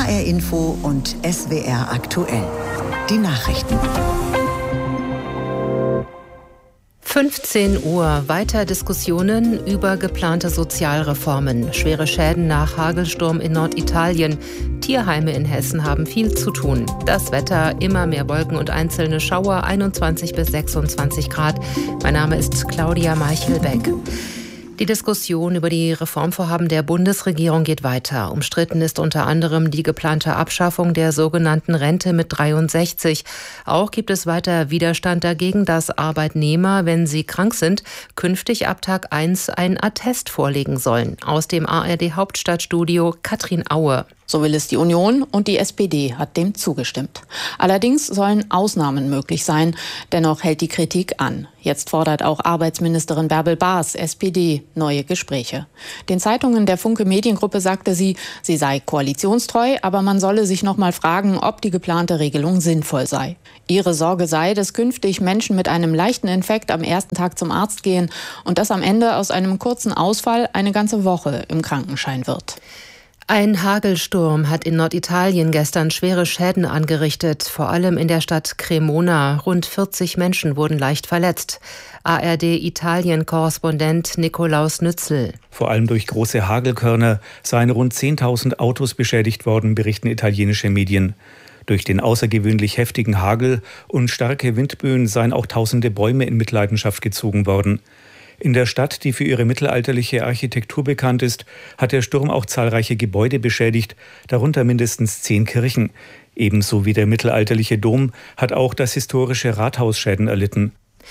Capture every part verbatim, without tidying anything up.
H R Info und S W R aktuell. Die Nachrichten. fünfzehn Uhr. Weiter Diskussionen über geplante Sozialreformen. Schwere Schäden nach Hagelsturm in Norditalien. Tierheime in Hessen haben viel zu tun. Das Wetter, immer mehr Wolken und einzelne Schauer, einundzwanzig bis sechsundzwanzig Grad. Mein Name ist Claudia Meichelbeck. Die Diskussion über die Reformvorhaben der Bundesregierung geht weiter. Umstritten ist unter anderem die geplante Abschaffung der sogenannten Rente mit dreiundsechzig. Auch gibt es weiter Widerstand dagegen, dass Arbeitnehmer, wenn sie krank sind, künftig ab Tag eins ein Attest vorlegen sollen. Aus dem A R D-Hauptstadtstudio Katrin Aue. So will es die Union und die S P D hat dem zugestimmt. Allerdings sollen Ausnahmen möglich sein. Dennoch hält die Kritik an. Jetzt fordert auch Arbeitsministerin Bärbel Baas, S P D, neue Gespräche. Den Zeitungen der Funke Mediengruppe sagte sie, sie sei koalitionstreu, aber man solle sich noch mal fragen, ob die geplante Regelung sinnvoll sei. Ihre Sorge sei, dass künftig Menschen mit einem leichten Infekt am ersten Tag zum Arzt gehen und dass am Ende aus einem kurzen Ausfall eine ganze Woche im Krankenschein wird. Ein Hagelsturm hat in Norditalien gestern schwere Schäden angerichtet, vor allem in der Stadt Cremona. Rund vierzig Menschen wurden leicht verletzt. A R D-Italien-Korrespondent Nikolaus Nützel. Vor allem durch große Hagelkörner seien rund zehntausend Autos beschädigt worden, berichten italienische Medien. Durch den außergewöhnlich heftigen Hagel und starke Windböen seien auch tausende Bäume in Mitleidenschaft gezogen worden. In der Stadt, die für ihre mittelalterliche Architektur bekannt ist, hat der Sturm auch zahlreiche Gebäude beschädigt, darunter mindestens zehn Kirchen. Ebenso wie der mittelalterliche Dom hat auch das historische Rathaus Schäden erlitten.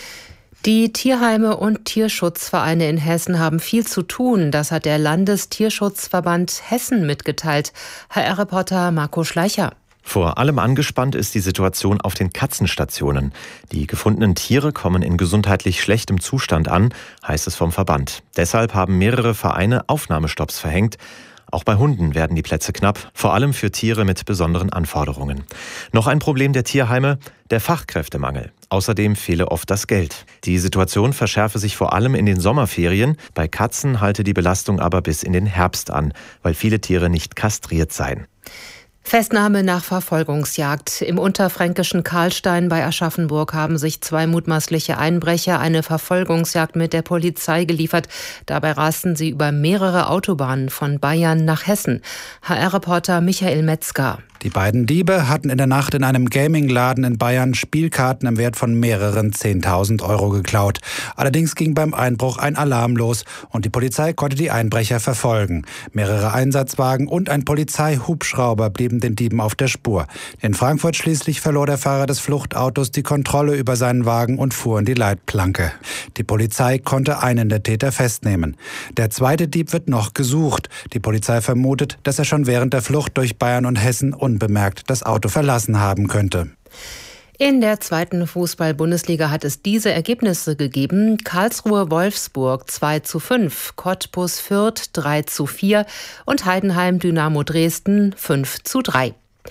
Die Tierheime und Tierschutzvereine in Hessen haben viel zu tun. Das hat der Landestierschutzverband Hessen mitgeteilt. H R-Reporter Marco Schleicher. Vor allem angespannt ist die Situation auf den Katzenstationen. Die gefundenen Tiere kommen in gesundheitlich schlechtem Zustand an, heißt es vom Verband. Deshalb haben mehrere Vereine Aufnahmestopps verhängt. Auch bei Hunden werden die Plätze knapp, vor allem für Tiere mit besonderen Anforderungen. Noch ein Problem der Tierheime, der Fachkräftemangel. Außerdem fehle oft das Geld. Die Situation verschärfe sich vor allem in den Sommerferien. Bei Katzen halte die Belastung aber bis in den Herbst an, weil viele Tiere nicht kastriert seien. Festnahme nach Verfolgungsjagd. Im unterfränkischen Karlstein bei Aschaffenburg haben sich zwei mutmaßliche Einbrecher eine Verfolgungsjagd mit der Polizei geliefert. Dabei rasten sie über mehrere Autobahnen von Bayern nach Hessen. H R-Reporter Michael Metzger. Die beiden Diebe hatten in der Nacht in einem Gamingladen in Bayern Spielkarten im Wert von mehreren zehntausend Euro geklaut. Allerdings ging beim Einbruch ein Alarm los und die Polizei konnte die Einbrecher verfolgen. Mehrere Einsatzwagen und ein Polizeihubschrauber blieben den Dieben auf der Spur. In Frankfurt schließlich verlor der Fahrer des Fluchtautos die Kontrolle über seinen Wagen und fuhr in die Leitplanke. Die Polizei konnte einen der Täter festnehmen. Der zweite Dieb wird noch gesucht. Die Polizei vermutet, dass er schon während der Flucht durch Bayern und Hessen unbemerkt das Auto verlassen haben könnte. In der zweiten Fußball-Bundesliga hat es diese Ergebnisse gegeben. Karlsruhe-Wolfsburg zwei zu fünf, Cottbus-Fürth drei zu vier und Heidenheim-Dynamo Dresden fünf zu drei.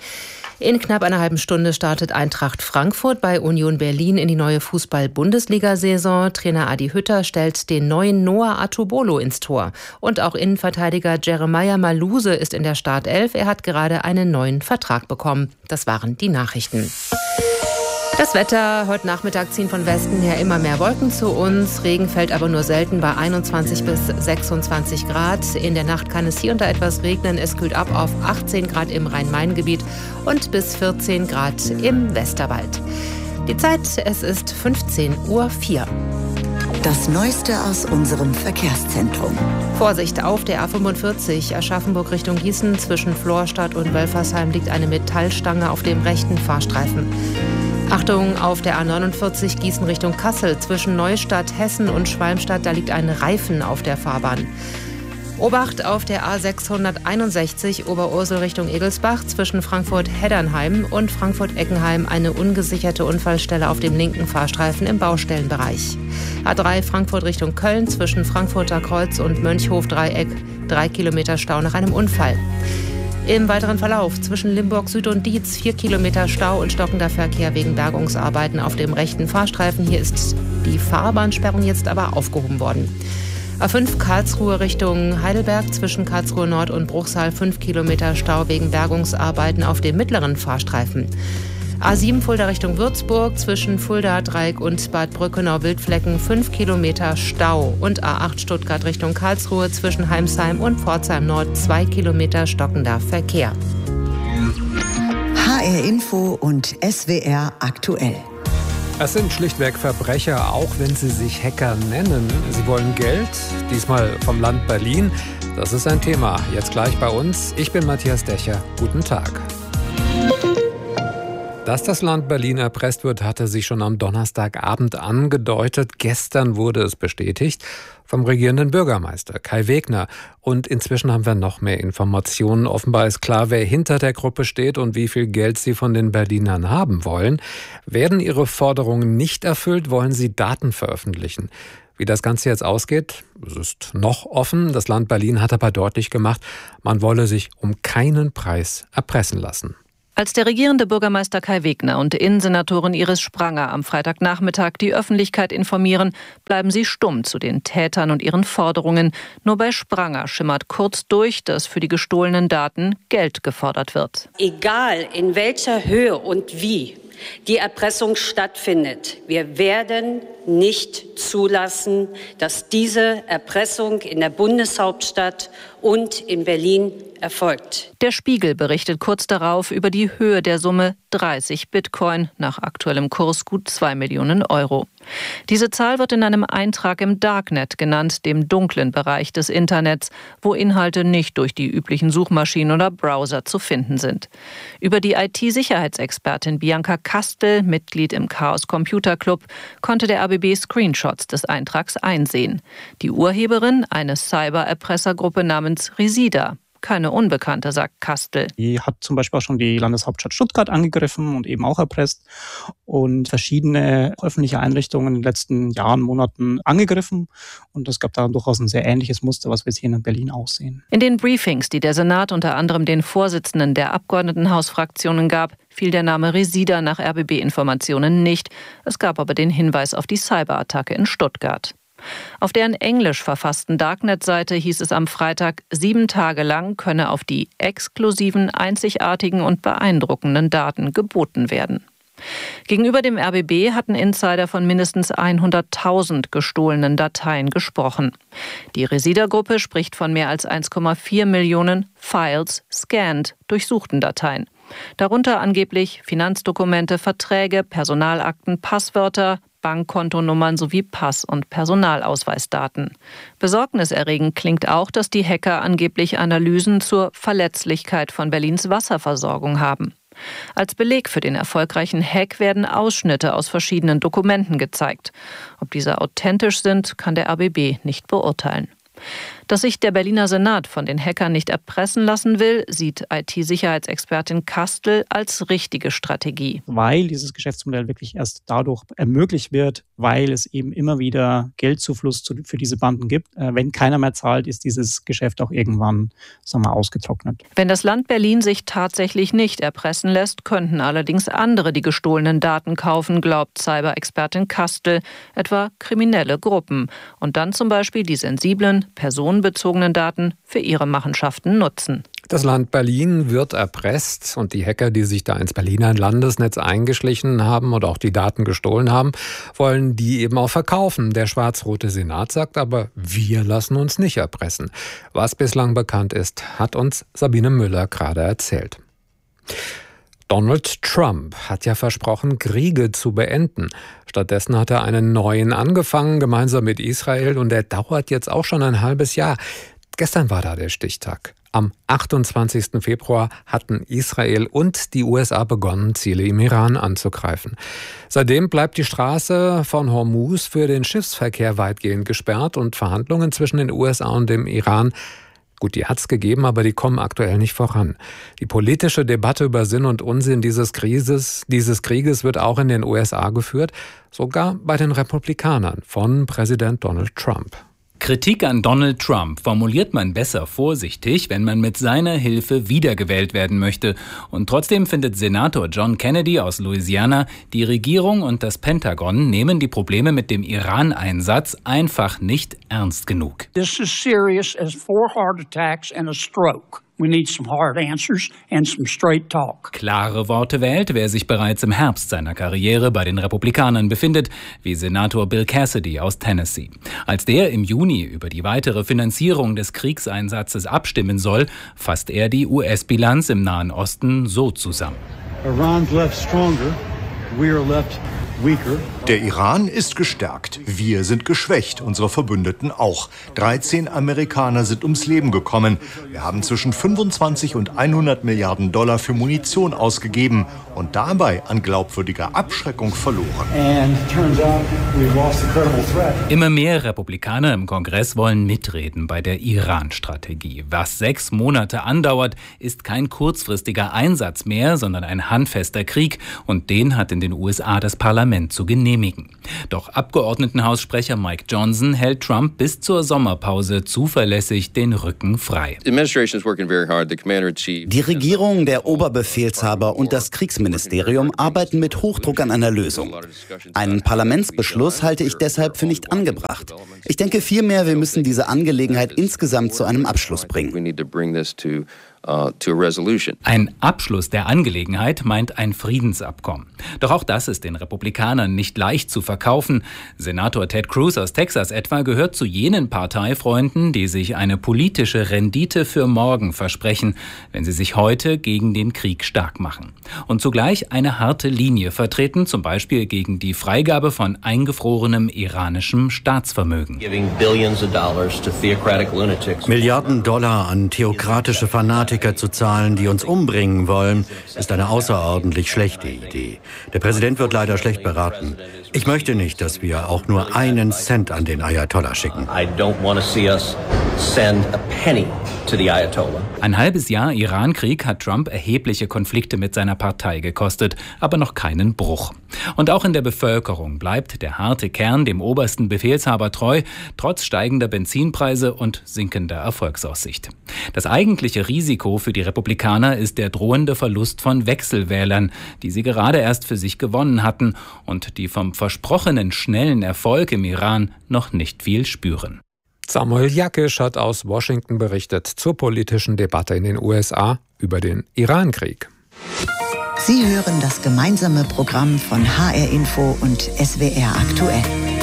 In knapp einer halben Stunde startet Eintracht Frankfurt bei Union Berlin in die neue Fußball-Bundesliga-Saison. Trainer Adi Hütter stellt den neuen Noah Atubolo ins Tor. Und auch Innenverteidiger Jeremiah Maluse ist in der Startelf. Er hat gerade einen neuen Vertrag bekommen. Das waren die Nachrichten. Das Wetter, heute Nachmittag ziehen von Westen her immer mehr Wolken zu uns. Regen fällt aber nur selten bei einundzwanzig bis sechsundzwanzig Grad. In der Nacht kann es hier und da etwas regnen. Es kühlt ab auf achtzehn Grad im Rhein-Main-Gebiet und bis vierzehn Grad im Westerwald. Die Zeit, es ist fünfzehn Uhr vier. Das Neueste aus unserem Verkehrszentrum. Vorsicht, auf der A fünfundvierzig Aschaffenburg Richtung Gießen zwischen Florstadt und Wölfersheim liegt eine Metallstange auf dem rechten Fahrstreifen. Achtung, auf der A neunundvierzig Gießen Richtung Kassel zwischen Neustadt, Hessen und Schwalmstadt, da liegt ein Reifen auf der Fahrbahn. Obacht auf der A sechshunderteinundsechzig Oberursel Richtung Egelsbach zwischen Frankfurt-Heddernheim und Frankfurt-Eckenheim eine ungesicherte Unfallstelle auf dem linken Fahrstreifen im Baustellenbereich. A drei Frankfurt Richtung Köln zwischen Frankfurter Kreuz und Mönchhof-Dreieck, drei Kilometer Stau nach einem Unfall. Im weiteren Verlauf zwischen Limburg Süd und Dietz vier Kilometer Stau und stockender Verkehr wegen Bergungsarbeiten auf dem rechten Fahrstreifen. Hier ist die Fahrbahnsperrung jetzt aber aufgehoben worden. A fünf Karlsruhe Richtung Heidelberg zwischen Karlsruhe Nord und Bruchsal fünf Kilometer Stau wegen Bergungsarbeiten auf dem mittleren Fahrstreifen. A sieben Fulda Richtung Würzburg zwischen Fulda Dreieck und Bad Brückenau-Wildflecken fünf Kilometer Stau und A acht Stuttgart Richtung Karlsruhe zwischen Heimsheim und Pforzheim Nord zwei Kilometer stockender Verkehr. H R Info und S W R aktuell. Es sind schlichtweg Verbrecher, auch wenn sie sich Hacker nennen. Sie wollen Geld, diesmal vom Land Berlin. Das ist ein Thema. Jetzt gleich bei uns. Ich bin Matthias Decher. Guten Tag. Dass das Land Berlin erpresst wird, hatte sich schon am Donnerstagabend angedeutet. Gestern wurde es bestätigt vom regierenden Bürgermeister Kai Wegner. Und inzwischen haben wir noch mehr Informationen. Offenbar ist klar, wer hinter der Gruppe steht und wie viel Geld sie von den Berlinern haben wollen. Werden ihre Forderungen nicht erfüllt, wollen sie Daten veröffentlichen. Wie das Ganze jetzt ausgeht, es ist noch offen. Das Land Berlin hat aber deutlich gemacht, man wolle sich um keinen Preis erpressen lassen. Als der regierende Bürgermeister Kai Wegner und Innensenatorin Iris Spranger am Freitagnachmittag die Öffentlichkeit informieren, bleiben sie stumm zu den Tätern und ihren Forderungen. Nur bei Spranger schimmert kurz durch, dass für die gestohlenen Daten Geld gefordert wird. Egal in welcher Höhe und wie die Erpressung stattfindet, wir werden nicht zulassen, dass diese Erpressung in der Bundeshauptstadt und in Berlin erfolgt. Der Spiegel berichtet kurz darauf über die Höhe der Summe dreißig Bitcoin, nach aktuellem Kurs gut zwei Millionen Euro. Diese Zahl wird in einem Eintrag im Darknet genannt, dem dunklen Bereich des Internets, wo Inhalte nicht durch die üblichen Suchmaschinen oder Browser zu finden sind. Über die I T-Sicherheitsexpertin Bianca Kastel, Mitglied im Chaos Computer Club, konnte der R B B Screenshots des Eintrags einsehen. Die Urheberin, eine Cyber-Erpressergruppe namens Resida. Keine Unbekannte, sagt Kastel. Die hat zum Beispiel auch schon die Landeshauptstadt Stuttgart angegriffen und eben auch erpresst und verschiedene öffentliche Einrichtungen in den letzten Jahren, Monaten angegriffen. Und es gab da durchaus ein sehr ähnliches Muster, was wir jetzt hier in Berlin auch sehen. In den Briefings, die der Senat unter anderem den Vorsitzenden der Abgeordnetenhausfraktionen gab, fiel der Name Resida nach R B B-Informationen nicht. Es gab aber den Hinweis auf die Cyberattacke in Stuttgart. Auf deren englisch verfassten Darknet-Seite hieß es am Freitag, sieben Tage lang könne auf die exklusiven, einzigartigen und beeindruckenden Daten geboten werden. Gegenüber dem R B B hatten Insider von mindestens hunderttausend gestohlenen Dateien gesprochen. Die Resida-Gruppe spricht von mehr als eins Komma vier Millionen Files, scanned, durchsuchten Dateien. Darunter angeblich Finanzdokumente, Verträge, Personalakten, Passwörter, Bankkontonummern sowie Pass- und Personalausweisdaten. Besorgniserregend klingt auch, dass die Hacker angeblich Analysen zur Verletzlichkeit von Berlins Wasserversorgung haben. Als Beleg für den erfolgreichen Hack werden Ausschnitte aus verschiedenen Dokumenten gezeigt. Ob diese authentisch sind, kann der R B B nicht beurteilen. Dass sich der Berliner Senat von den Hackern nicht erpressen lassen will, sieht I T-Sicherheitsexpertin Kastel als richtige Strategie. Weil dieses Geschäftsmodell wirklich erst dadurch ermöglicht wird, weil es eben immer wieder Geldzufluss für diese Banden gibt. Wenn keiner mehr zahlt, ist dieses Geschäft auch irgendwann, sagen wir, ausgetrocknet. Wenn das Land Berlin sich tatsächlich nicht erpressen lässt, könnten allerdings andere die gestohlenen Daten kaufen, glaubt Cyber-Expertin Kastel, etwa kriminelle Gruppen. Und dann zum Beispiel die sensiblen, personenbezogenen Daten für ihre Machenschaften nutzen. Das Land Berlin wird erpresst und die Hacker, die sich da ins Berliner Landesnetz eingeschlichen haben und auch die Daten gestohlen haben, wollen die eben auch verkaufen. Der schwarz-rote Senat sagt aber, wir lassen uns nicht erpressen. Was bislang bekannt ist, hat uns Sabine Müller gerade erzählt. Donald Trump hat ja versprochen, Kriege zu beenden. Stattdessen hat er einen neuen angefangen, gemeinsam mit Israel, und der dauert jetzt auch schon ein halbes Jahr. Gestern war da der Stichtag. Am achtundzwanzigsten Februar hatten Israel und die U S A begonnen, Ziele im Iran anzugreifen. Seitdem bleibt die Straße von Hormuz für den Schiffsverkehr weitgehend gesperrt und Verhandlungen zwischen den U S A und dem Iran, gut, die hat es gegeben, aber die kommen aktuell nicht voran. Die politische Debatte über Sinn und Unsinn dieses Krieges, dieses Krieges wird auch in den U S A geführt, sogar bei den Republikanern von Präsident Donald Trump. Kritik an Donald Trump formuliert man besser vorsichtig, wenn man mit seiner Hilfe wiedergewählt werden möchte. Und trotzdem findet Senator John Kennedy aus Louisiana, die Regierung und das Pentagon nehmen die Probleme mit dem Iran-Einsatz einfach nicht ernst genug. This is serious as four heart attacks and a stroke. We need some hard answers and some straight talk. Klare Worte wählt, wer sich bereits im Herbst seiner Karriere bei den Republikanern befindet, wie Senator Bill Cassidy aus Tennessee. Als der im Juni über die weitere Finanzierung des Kriegseinsatzes abstimmen soll, fasst er die U S-Bilanz im Nahen Osten so zusammen. Iran's left stronger, we are left weaker. Der Iran ist gestärkt, wir sind geschwächt, unsere Verbündeten auch. dreizehn Amerikaner sind ums Leben gekommen. Wir haben zwischen fünfundzwanzig und hundert Milliarden Dollar für Munition ausgegeben und dabei an glaubwürdiger Abschreckung verloren. Immer mehr Republikaner im Kongress wollen mitreden bei der Iran-Strategie. Was sechs Monate andauert, ist kein kurzfristiger Einsatz mehr, sondern ein handfester Krieg. Und den hat in den U S A das Parlament zu genehmigen. Doch Abgeordnetenhaussprecher Mike Johnson hält Trump bis zur Sommerpause zuverlässig den Rücken frei. Die Regierung, der Oberbefehlshaber und das Kriegsministerium arbeiten mit Hochdruck an einer Lösung. Einen Parlamentsbeschluss halte ich deshalb für nicht angebracht. Ich denke vielmehr, wir müssen diese Angelegenheit insgesamt zu einem Abschluss bringen. Ein Abschluss der Angelegenheit meint ein Friedensabkommen. Doch auch das ist den Republikanern nicht leicht zu verkaufen. Senator Ted Cruz aus Texas etwa gehört zu jenen Parteifreunden, die sich eine politische Rendite für morgen versprechen, wenn sie sich heute gegen den Krieg stark machen. Und zugleich eine harte Linie vertreten, zum Beispiel gegen die Freigabe von eingefrorenem iranischem Staatsvermögen. Milliarden Dollar an theokratische Fanatiker zu zahlen, die uns umbringen wollen, ist eine außerordentlich schlechte Idee. Der Präsident wird leider schlecht beraten. Ich möchte nicht, dass wir auch nur einen Cent an den Ayatollah schicken. Ein halbes Jahr Iran-Krieg hat Trump erhebliche Konflikte mit seiner Partei gekostet, aber noch keinen Bruch. Und auch in der Bevölkerung bleibt der harte Kern dem obersten Befehlshaber treu, trotz steigender Benzinpreise und sinkender Erfolgsaussicht. Das eigentliche Risiko für die Republikaner ist der drohende Verlust von Wechselwählern, die sie gerade erst für sich gewonnen hatten und die vom versprochenen schnellen Erfolg im Iran noch nicht viel spüren. Samuel Jakisch hat aus Washington berichtet zur politischen Debatte in den U S A über den Irankrieg. Sie hören das gemeinsame Programm von H R Info und S W R aktuell.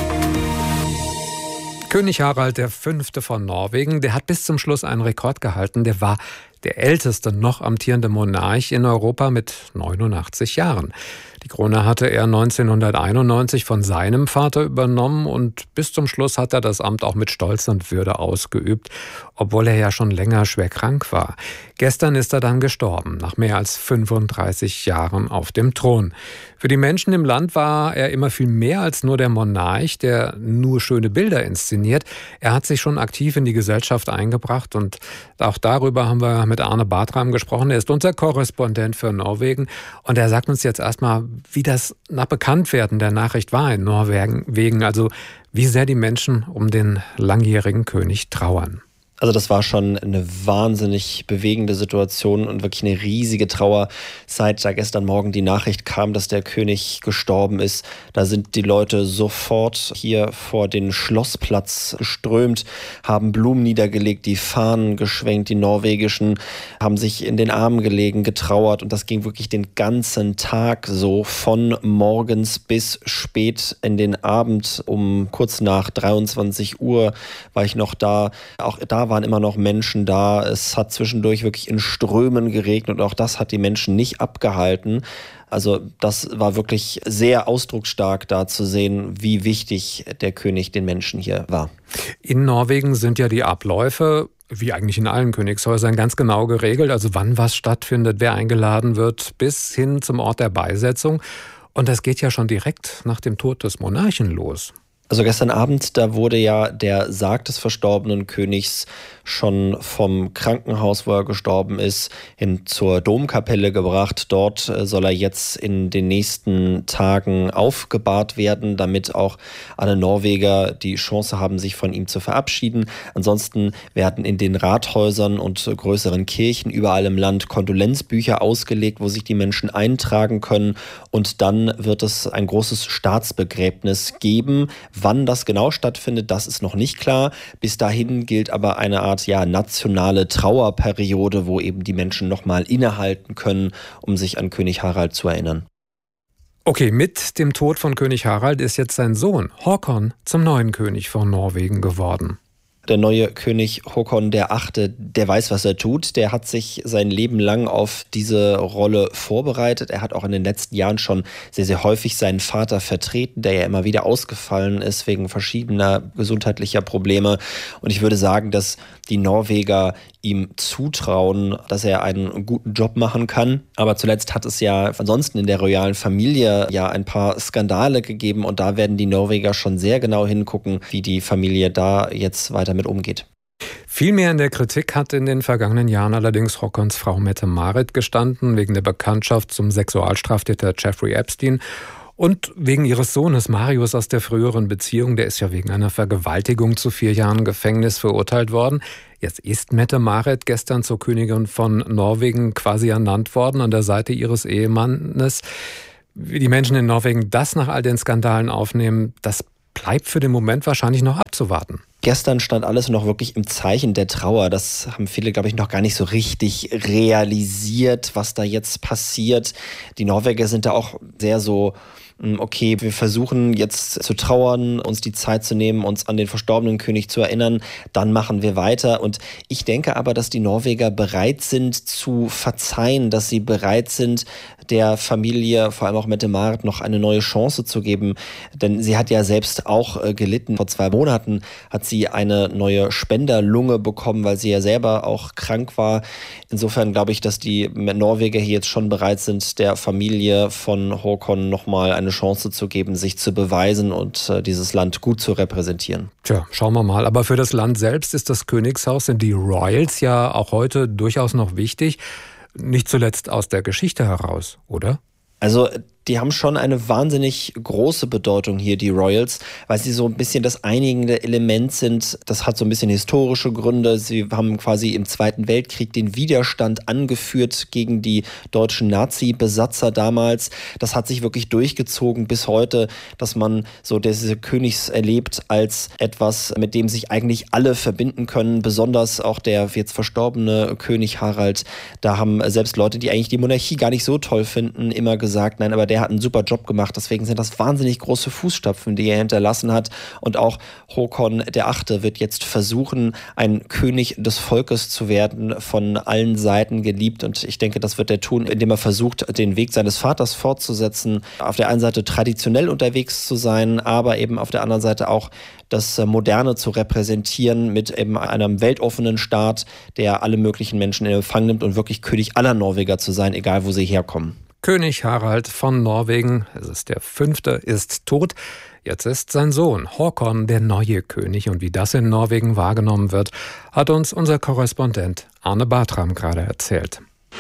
König Harald der Fünfte von Norwegen, der hat bis zum Schluss einen Rekord gehalten. Der war der älteste noch amtierende Monarch in Europa mit neunundachtzig Jahren. Die Krone hatte er neunzehnhunderteinundneunzig von seinem Vater übernommen und bis zum Schluss hat er das Amt auch mit Stolz und Würde ausgeübt, obwohl er ja schon länger schwer krank war. Gestern ist er dann gestorben, nach mehr als fünfunddreißig Jahren auf dem Thron. Für die Menschen im Land war er immer viel mehr als nur der Monarch, der nur schöne Bilder inszeniert. Er hat sich schon aktiv in die Gesellschaft eingebracht und auch darüber haben wir mit Arne Bartram gesprochen. Er ist unser Korrespondent für Norwegen und er sagt uns jetzt erstmal, wie das nach Bekanntwerden der Nachricht war in Norwegen, also wie sehr die Menschen um den langjährigen König trauern. Also das war schon eine wahnsinnig bewegende Situation und wirklich eine riesige Trauer, seit da gestern Morgen die Nachricht kam, dass der König gestorben ist. Da sind die Leute sofort hier vor den Schlossplatz geströmt, haben Blumen niedergelegt, die Fahnen geschwenkt, die norwegischen, haben sich in den Armen gelegen, getrauert und das ging wirklich den ganzen Tag so, von morgens bis spät in den Abend. Um kurz nach dreiundzwanzig Uhr war ich noch da. Auch da war waren immer noch Menschen da. Es hat zwischendurch wirklich in Strömen geregnet und auch das hat die Menschen nicht abgehalten. Also das war wirklich sehr ausdrucksstark, da zu sehen, wie wichtig der König den Menschen hier war. In Norwegen sind ja die Abläufe, wie eigentlich in allen Königshäusern, ganz genau geregelt. Also wann was stattfindet, wer eingeladen wird, bis hin zum Ort der Beisetzung. Und das geht ja schon direkt nach dem Tod des Monarchen los. Also gestern Abend, da wurde ja der Sarg des verstorbenen Königs schon vom Krankenhaus, wo er gestorben ist, hin zur Domkapelle gebracht. Dort soll er jetzt in den nächsten Tagen aufgebahrt werden, damit auch alle Norweger die Chance haben, sich von ihm zu verabschieden. Ansonsten werden in den Rathäusern und größeren Kirchen überall im Land Kondolenzbücher ausgelegt, wo sich die Menschen eintragen können. Und dann wird es ein großes Staatsbegräbnis geben. Wann das genau stattfindet, das ist noch nicht klar. Bis dahin gilt aber eine Art ja, nationale Trauerperiode, wo eben die Menschen nochmal innehalten können, um sich an König Harald zu erinnern. Okay, mit dem Tod von König Harald ist jetzt sein Sohn Håkon zum neuen König von Norwegen geworden. Der neue König Håkon der Achte, der weiß, was er tut. Der hat sich sein Leben lang auf diese Rolle vorbereitet. Er hat auch in den letzten Jahren schon sehr, sehr häufig seinen Vater vertreten, der ja immer wieder ausgefallen ist wegen verschiedener gesundheitlicher Probleme. Und ich würde sagen, dass die Norweger ihm zutrauen, dass er einen guten Job machen kann. Aber zuletzt hat es ja ansonsten in der royalen Familie ja ein paar Skandale gegeben. Und da werden die Norweger schon sehr genau hingucken, wie die Familie da jetzt weiter damit umgeht. Viel mehr in der Kritik hat in den vergangenen Jahren allerdings Håkons Frau Mette-Marit gestanden, wegen der Bekanntschaft zum Sexualstraftäter Jeffrey Epstein und wegen ihres Sohnes Marius aus der früheren Beziehung. Der ist ja wegen einer Vergewaltigung zu vier Jahren Gefängnis verurteilt worden. Jetzt ist Mette-Marit gestern zur Königin von Norwegen quasi ernannt worden an der Seite ihres Ehemannes. Wie die Menschen in Norwegen das nach all den Skandalen aufnehmen, das bleibt für den Moment wahrscheinlich noch abzuwarten. Gestern stand alles noch wirklich im Zeichen der Trauer. Das haben viele, glaube ich, noch gar nicht so richtig realisiert, was da jetzt passiert. Die Norweger sind da auch sehr so, okay, wir versuchen jetzt zu trauern, uns die Zeit zu nehmen, uns an den verstorbenen König zu erinnern, dann machen wir weiter. Und ich denke aber, dass die Norweger bereit sind zu verzeihen, dass sie bereit sind, der Familie, vor allem auch Mette-Marit, noch eine neue Chance zu geben. Denn sie hat ja selbst auch äh, gelitten. Vor zwei Monaten hat sie eine neue Spenderlunge bekommen, weil sie ja selber auch krank war. Insofern glaube ich, dass die Norweger hier jetzt schon bereit sind, der Familie von Håkon nochmal eine Chance zu geben, sich zu beweisen und äh, dieses Land gut zu repräsentieren. Tja, schauen wir mal. Aber für das Land selbst ist das Königshaus, sind die Royals ja auch heute durchaus noch wichtig. Nicht zuletzt aus der Geschichte heraus, oder? Also die haben schon eine wahnsinnig große Bedeutung hier, die Royals, weil sie so ein bisschen das einigende Element sind. Das hat so ein bisschen historische Gründe. Sie haben quasi im Zweiten Weltkrieg den Widerstand angeführt gegen die deutschen Nazi-Besatzer damals. Das hat sich wirklich durchgezogen bis heute, dass man so diese Königs erlebt als etwas, mit dem sich eigentlich alle verbinden können. Besonders auch der jetzt verstorbene König Harald. Da haben selbst Leute, die eigentlich die Monarchie gar nicht so toll finden, immer gesagt, nein, aber der hat einen super Job gemacht. Deswegen sind das wahnsinnig große Fußstapfen, die er hinterlassen hat. Und auch Håkon der Achte wird jetzt versuchen, ein König des Volkes zu werden, von allen Seiten geliebt. Und ich denke, das wird er tun, indem er versucht, den Weg seines Vaters fortzusetzen. Auf der einen Seite traditionell unterwegs zu sein, aber eben auf der anderen Seite auch das Moderne zu repräsentieren mit eben einem weltoffenen Staat, der alle möglichen Menschen in Empfang nimmt und wirklich König aller Norweger zu sein, egal wo sie herkommen. König Harald von Norwegen, es ist der fünfte, ist tot. Jetzt ist sein Sohn Håkon der neue König. Und wie das in Norwegen wahrgenommen wird, hat uns unser Korrespondent Arne Bartram gerade erzählt.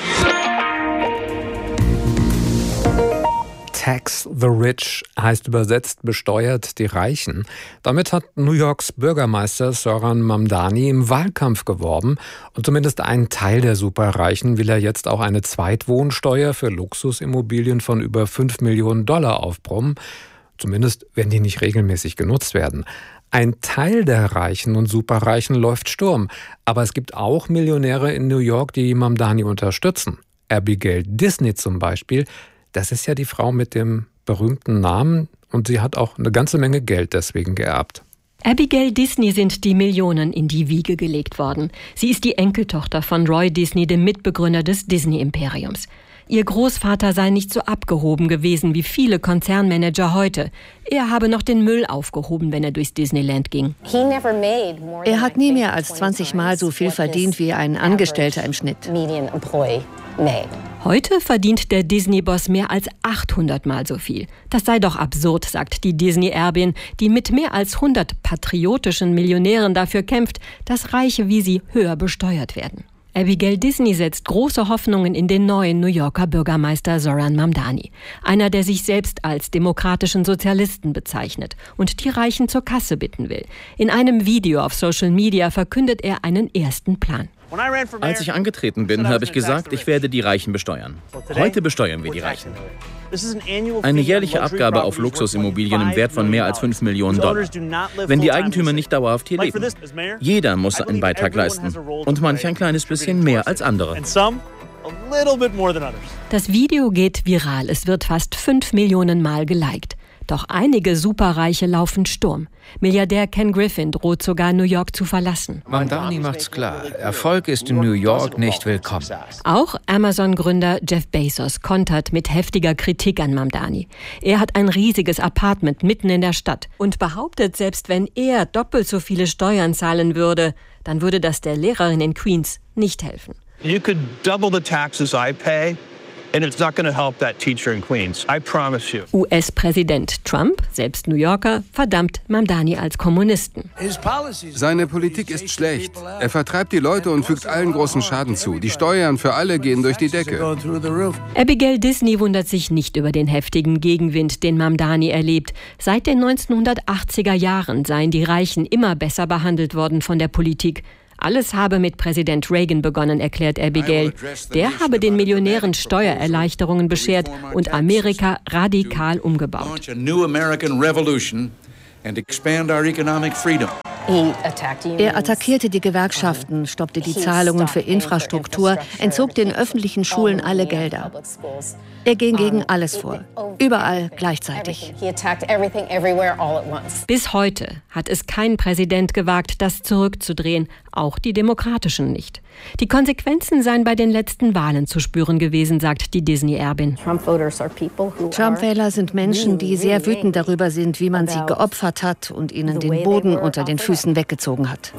Tax the Rich heißt übersetzt besteuert die Reichen. Damit hat New Yorks Bürgermeister Zoran Mamdani im Wahlkampf geworben. Und zumindest ein Teil der Superreichen will er jetzt auch eine Zweitwohnsteuer für Luxusimmobilien von über fünf Millionen Dollar aufbrummen. Zumindest, wenn die nicht regelmäßig genutzt werden. Ein Teil der Reichen und Superreichen läuft Sturm. Aber es gibt auch Millionäre in New York, die Mamdani unterstützen. Abigail Disney zum Beispiel. Das ist ja die Frau mit dem berühmten Namen und sie hat auch eine ganze Menge Geld deswegen geerbt. Abigail Disney sind die Millionen in die Wiege gelegt worden. Sie ist die Enkeltochter von Roy Disney, dem Mitbegründer des Disney-Imperiums. Ihr Großvater sei nicht so abgehoben gewesen wie viele Konzernmanager heute. Er habe noch den Müll aufgehoben, wenn er durchs Disneyland ging. Er hat nie mehr als zwanzig Mal so viel verdient wie ein Angestellter im Schnitt. Heute verdient der Disney-Boss mehr als achthundert Mal so viel. Das sei doch absurd, sagt die Disney-Erbin, die mit mehr als hundert patriotischen Millionären dafür kämpft, dass Reiche wie sie höher besteuert werden. Abigail Disney setzt große Hoffnungen in den neuen New Yorker Bürgermeister Zoran Mamdani. Einer, der sich selbst als demokratischen Sozialisten bezeichnet und die Reichen zur Kasse bitten will. In einem Video auf Social Media verkündet er einen ersten Plan. Als ich angetreten bin, habe ich gesagt, ich werde die Reichen besteuern. Heute besteuern wir die Reichen. Eine jährliche Abgabe auf Luxusimmobilien im Wert von mehr als fünf Millionen Dollar. Wenn die Eigentümer nicht dauerhaft hier leben. Jeder muss einen Beitrag leisten. Und manch ein kleines bisschen mehr als andere. Das Video geht viral. Es wird fast fünf Millionen Mal geliked. Doch einige Superreiche laufen Sturm. Milliardär Ken Griffin droht sogar, New York zu verlassen. Mamdani macht's klar. Erfolg ist in New York nicht willkommen. Auch Amazon-Gründer Jeff Bezos kontert mit heftiger Kritik an Mamdani. Er hat ein riesiges Apartment mitten in der Stadt und behauptet, selbst wenn er doppelt so viele Steuern zahlen würde, dann würde das der Lehrerin in Queens nicht helfen. You could double the taxes I pay. And it's not going to help that teacher in Queens. I promise you. U S-Präsident Trump, selbst New Yorker, verdammt Mamdani als Kommunisten. Seine Politik ist schlecht. Er vertreibt die Leute und fügt allen großen Schaden zu. Die Steuern für alle gehen durch die Decke. Abigail Disney wundert sich nicht über den heftigen Gegenwind, den Mamdani erlebt. Seit den neunzehnhundertachtziger Jahren seien die Reichen immer besser behandelt worden von der Politik. Alles habe mit Präsident Reagan begonnen, erklärt Abigail. Der habe den Millionären Steuererleichterungen beschert und Amerika radikal umgebaut. Er attackierte die Gewerkschaften, stoppte die Zahlungen für Infrastruktur, entzog den öffentlichen Schulen alle Gelder. Er ging gegen alles vor, überall gleichzeitig. Bis heute hat es kein Präsident gewagt, das zurückzudrehen, auch die Demokratischen nicht. Die Konsequenzen seien bei den letzten Wahlen zu spüren gewesen, sagt die Disney-Erbin. Trump-Wähler sind Menschen, die sehr wütend darüber sind, wie man sie geopfert hat und ihnen den Boden unter den Füßen weggezogen hat.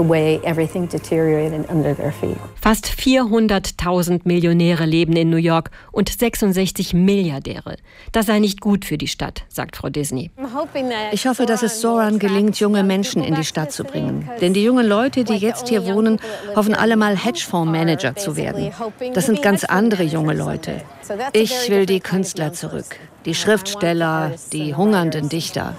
Fast vierhunderttausend Millionäre leben in New York und sechsundsechzig Milliardäre. Das sei nicht gut für die Stadt, sagt Frau Disney. Ich hoffe, dass es Zoran gelingt, junge Menschen in die Stadt zu bringen. Denn die jungen Leute, die jetzt hier wohnen, hoffen alle mal Hedgefondsmanager zu werden. Das sind ganz andere junge Leute. Ich will die Künstler zurück, die Schriftsteller, die hungernden Dichter.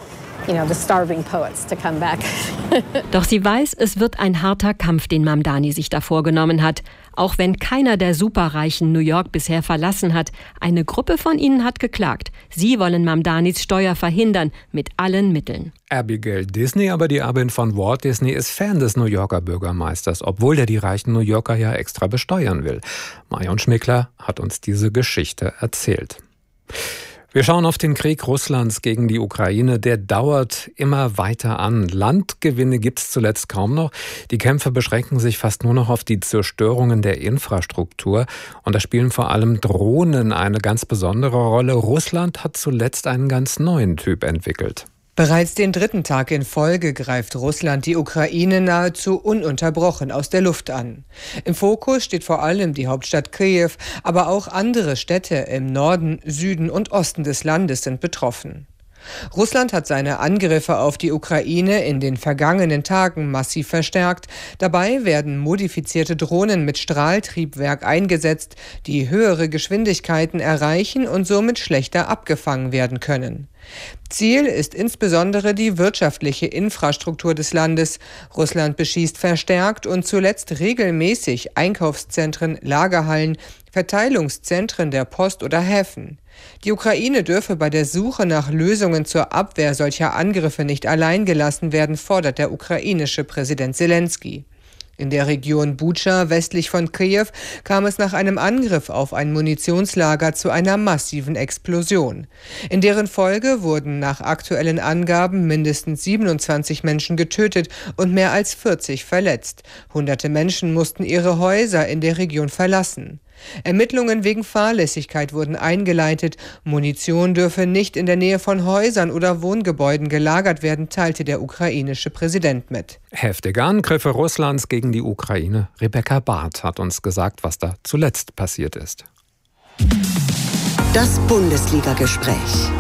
Doch sie weiß, es wird ein harter Kampf, den Mamdani sich da vorgenommen hat. Auch wenn keiner der Superreichen New York bisher verlassen hat, eine Gruppe von ihnen hat geklagt. Sie wollen Mamdanis Steuer verhindern, mit allen Mitteln. Abigail Disney, aber die Erbin von Walt Disney, ist Fan des New Yorker Bürgermeisters, obwohl der die reichen New Yorker ja extra besteuern will. Marion Schmickler hat uns diese Geschichte erzählt. Wir schauen auf den Krieg Russlands gegen die Ukraine. Der dauert immer weiter an. Landgewinne gibt es zuletzt kaum noch. Die Kämpfe beschränken sich fast nur noch auf die Zerstörungen der Infrastruktur. Und da spielen vor allem Drohnen eine ganz besondere Rolle. Russland hat zuletzt einen ganz neuen Typ entwickelt. Bereits den dritten Tag in Folge greift Russland die Ukraine nahezu ununterbrochen aus der Luft an. Im Fokus steht vor allem die Hauptstadt Kiew, aber auch andere Städte im Norden, Süden und Osten des Landes sind betroffen. Russland hat seine Angriffe auf die Ukraine in den vergangenen Tagen massiv verstärkt. Dabei werden modifizierte Drohnen mit Strahltriebwerk eingesetzt, die höhere Geschwindigkeiten erreichen und somit schlechter abgefangen werden können. Ziel ist insbesondere die wirtschaftliche Infrastruktur des Landes. Russland beschießt verstärkt und zuletzt regelmäßig Einkaufszentren, Lagerhallen, Verteilungszentren der Post oder Häfen. Die Ukraine dürfe bei der Suche nach Lösungen zur Abwehr solcher Angriffe nicht allein gelassen werden, fordert der ukrainische Präsident Selenskyj. In der Region Butscha westlich von Kiew kam es nach einem Angriff auf ein Munitionslager zu einer massiven Explosion. In deren Folge wurden nach aktuellen Angaben mindestens siebenundzwanzig Menschen getötet und mehr als vierzig verletzt. Hunderte Menschen mussten ihre Häuser in der Region verlassen. Ermittlungen wegen Fahrlässigkeit wurden eingeleitet. Munition dürfe nicht in der Nähe von Häusern oder Wohngebäuden gelagert werden, teilte der ukrainische Präsident mit. Heftige Angriffe Russlands gegen die Ukraine. Rebecca Barth hat uns gesagt, was da zuletzt passiert ist. Das Bundesliga-Gespräch.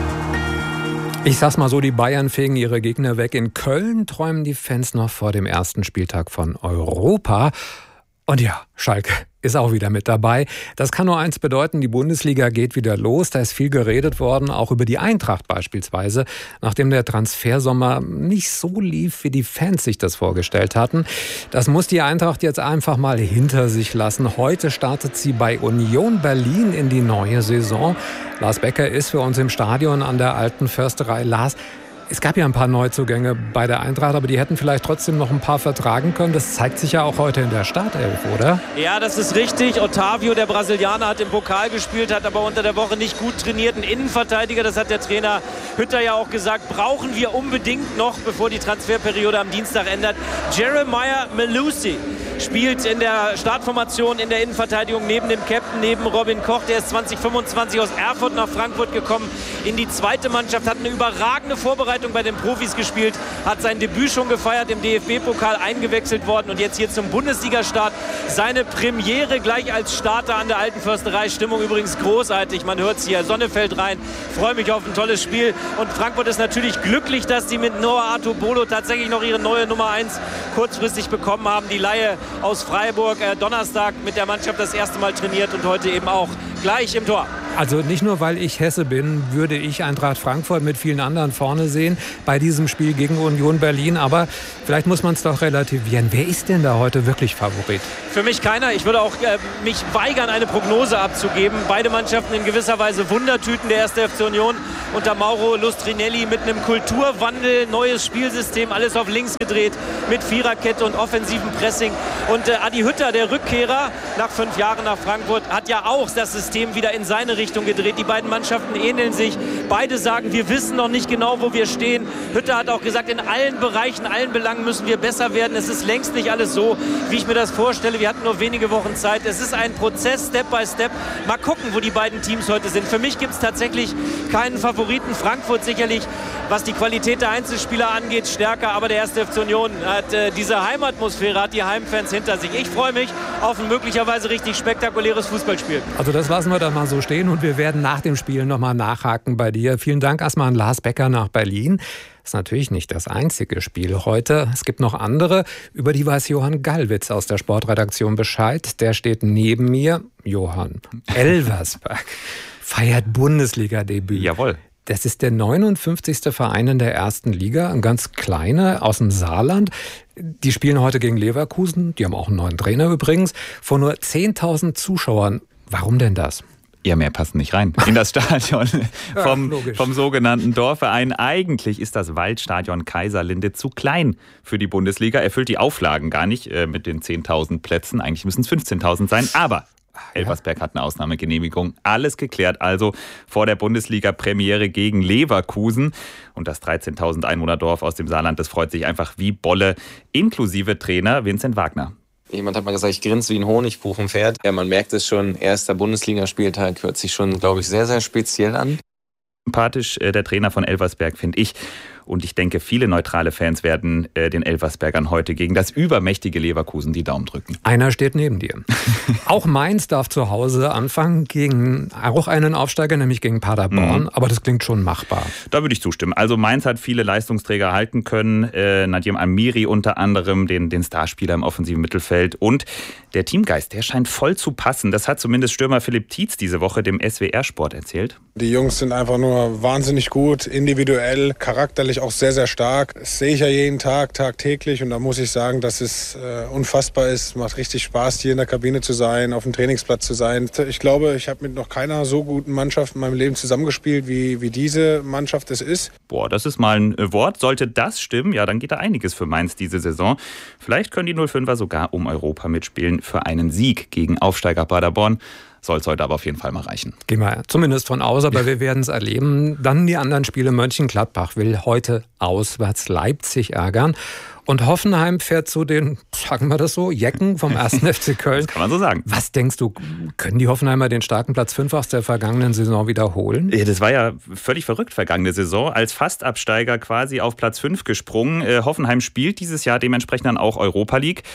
Ich sag's mal so, die Bayern fegen ihre Gegner weg. In Köln träumen die Fans noch vor dem ersten Spieltag von Europa. Und ja, Schalke ist auch wieder mit dabei. Das kann nur eins bedeuten, die Bundesliga geht wieder los. Da ist viel geredet worden, auch über die Eintracht beispielsweise, nachdem der Transfersommer nicht so lief, wie die Fans sich das vorgestellt hatten. Das muss die Eintracht jetzt einfach mal hinter sich lassen. Heute startet sie bei Union Berlin in die neue Saison. Lars Becker ist für uns im Stadion an der Alten Försterei. Lars, es gab ja ein paar Neuzugänge bei der Eintracht, aber die hätten vielleicht trotzdem noch ein paar vertragen können. Das zeigt sich ja auch heute in der Startelf, oder? Ja, das ist richtig. Otavio, der Brasilianer, hat im Pokal gespielt, hat aber unter der Woche nicht gut trainiert. Ein Innenverteidiger, das hat der Trainer Hütter ja auch gesagt, brauchen wir unbedingt noch, bevor die Transferperiode am Dienstag ändert. Jeremiah Melusi spielt in der Startformation in der Innenverteidigung neben dem Captain, neben Robin Koch. Der ist zwanzig fünfundzwanzig aus Erfurt nach Frankfurt gekommen in die zweite Mannschaft, hat eine überragende Vorbereitung bei den Profis gespielt, hat sein Debüt schon gefeiert, im D F B-Pokal eingewechselt worden und jetzt hier zum Bundesliga-Start seine Premiere gleich als Starter an der Alten Försterei. Stimmung übrigens großartig, man hört es hier, Sonne fällt rein, freue mich auf ein tolles Spiel und Frankfurt ist natürlich glücklich, dass sie mit Noah Artobolo tatsächlich noch ihre neue Nummer eins kurzfristig bekommen haben, die Laie aus Freiburg, äh, Donnerstag mit der Mannschaft das erste Mal trainiert und heute eben auch gleich im Tor. Also nicht nur, weil ich Hesse bin, würde ich Eintracht Frankfurt mit vielen anderen vorne sehen bei diesem Spiel gegen Union Berlin. Aber vielleicht muss man es doch relativieren. Wer ist denn da heute wirklich Favorit? Für mich keiner. Ich würde auch äh, mich weigern, eine Prognose abzugeben. Beide Mannschaften in gewisser Weise Wundertüten. Der erste F C Union unter Mauro Lustrinelli mit einem Kulturwandel, neues Spielsystem, alles auf links gedreht mit Viererkette und offensivem Pressing. Und äh, Adi Hütter, der Rückkehrer nach fünf Jahren nach Frankfurt, hat ja auch das System wieder in seine Richtung gedreht. Die beiden Mannschaften ähneln sich. Beide sagen, wir wissen noch nicht genau, wo wir stehen. Hütter hat auch gesagt, in allen Bereichen, allen Belangen müssen wir besser werden. Es ist längst nicht alles so, wie ich mir das vorstelle. Wir hatten nur wenige Wochen Zeit. Es ist ein Prozess, Step by Step. Mal gucken, wo die beiden Teams heute sind. Für mich gibt es tatsächlich keinen Favoriten. Frankfurt sicherlich, was die Qualität der Einzelspieler angeht, stärker. Aber der erste F C Union hat äh, diese Heimatatmosphäre, hat die Heimfans hinter sich. Ich freue mich auf ein möglicherweise richtig spektakuläres Fußballspiel. Also das lassen wir doch mal so stehen und wir werden nach dem Spiel nochmal nachhaken bei dir. Vielen Dank erstmal an Lars Becker nach Berlin. Das ist natürlich nicht das einzige Spiel heute. Es gibt noch andere. Über die weiß Johann Gallwitz aus der Sportredaktion Bescheid. Der steht neben mir. Johann, Elversberg feiert Bundesliga-Debüt. Jawohl. Das ist der neunundfünfzigste Verein in der ersten Liga, ein ganz kleiner aus dem Saarland. Die spielen heute gegen Leverkusen, die haben auch einen neuen Trainer übrigens, vor nur zehntausend Zuschauern. Warum denn das? Ja, mehr passen nicht rein in das Stadion vom, ja, vom sogenannten Dorfverein. Eigentlich ist das Waldstadion Kaiserlinde zu klein für die Bundesliga. Erfüllt die Auflagen gar nicht äh, mit den zehntausend Plätzen. Eigentlich müssen es fünfzehntausend sein, aber Elversberg hat eine Ausnahmegenehmigung. Alles geklärt also vor der Bundesliga-Premiere gegen Leverkusen. Und das dreizehntausend Einwohner-Dorf aus dem Saarland, das freut sich einfach wie Bolle, inklusive Trainer Vincent Wagner. Jemand hat mal gesagt, ich grinse wie ein Honigkuchenpferd. Ja, man merkt es schon, erster Bundesligaspieltag hört sich schon, glaube ich, sehr, sehr speziell an. Sympathisch äh, der Trainer von Elversberg, finde ich. Und ich denke, viele neutrale Fans werden äh, den Elversbergern heute gegen das übermächtige Leverkusen die Daumen drücken. Einer steht neben dir. Auch Mainz darf zu Hause anfangen gegen auch einen Aufsteiger, nämlich gegen Paderborn. Mhm. Aber das klingt schon machbar. Da würde ich zustimmen. Also Mainz hat viele Leistungsträger halten können. Äh, Nadim Amiri unter anderem, den, den Starspieler im offensiven Mittelfeld. Und der Teamgeist, der scheint voll zu passen. Das hat zumindest Stürmer Philipp Tietz diese Woche dem S W R-Sport erzählt. Die Jungs sind einfach nur wahnsinnig gut, individuell, charakterlich auch sehr, sehr stark. Das sehe ich ja jeden Tag, tagtäglich. Und da muss ich sagen, dass es äh, unfassbar ist. Macht richtig Spaß, hier in der Kabine zu sein, auf dem Trainingsplatz zu sein. Ich glaube, ich habe mit noch keiner so guten Mannschaft in meinem Leben zusammengespielt, wie, wie diese Mannschaft es ist. Boah, das ist mal ein Wort. Sollte das stimmen, ja, dann geht da einiges für Mainz diese Saison. Vielleicht können die null fünfer sogar um Europa mitspielen für einen Sieg gegen Aufsteiger Paderborn. Soll es heute aber auf jeden Fall mal reichen. Gehen wir zumindest von aus, aber wir werden es erleben. Dann die anderen Spiele. Mönchengladbach will heute auswärts Leipzig ärgern. Und Hoffenheim fährt zu den, sagen wir das so, Jecken vom ersten F C Köln. Das kann man so sagen. Was denkst du, können die Hoffenheimer den starken Platz fünf aus der vergangenen Saison wiederholen? Ja, das war ja völlig verrückt, vergangene Saison. Als Fastabsteiger quasi auf Platz fünf gesprungen. Äh, Hoffenheim spielt dieses Jahr dementsprechend dann auch Europa League.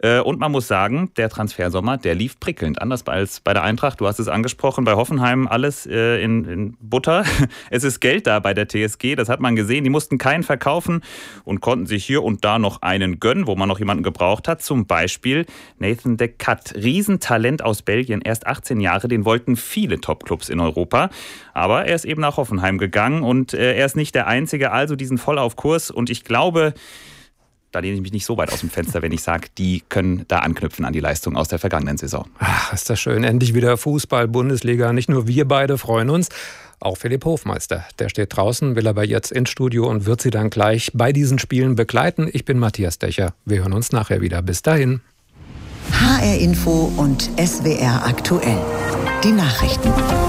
Und man muss sagen, der Transfersommer, der lief prickelnd. Anders als bei der Eintracht, du hast es angesprochen, bei Hoffenheim alles in, in Butter. Es ist Geld da bei der T S G, das hat man gesehen. Die mussten keinen verkaufen und konnten sich hier und da noch einen gönnen, wo man noch jemanden gebraucht hat. Zum Beispiel Nathan de Cat, Riesentalent aus Belgien, erst achtzehn Jahre, den wollten viele Topclubs in Europa. Aber er ist eben nach Hoffenheim gegangen und er ist nicht der Einzige, also diesen voll auf Kurs. Und ich glaube, da lehne ich mich nicht so weit aus dem Fenster, wenn ich sage, die können da anknüpfen an die Leistung aus der vergangenen Saison. Ach, ist das schön. Endlich wieder Fußball, Bundesliga. Nicht nur wir beide freuen uns, auch Philipp Hofmeister. Der steht draußen, will aber jetzt ins Studio und wird Sie dann gleich bei diesen Spielen begleiten. Ich bin Matthias Decher. Wir hören uns nachher wieder. Bis dahin. H R Info und S W R aktuell. Die Nachrichten.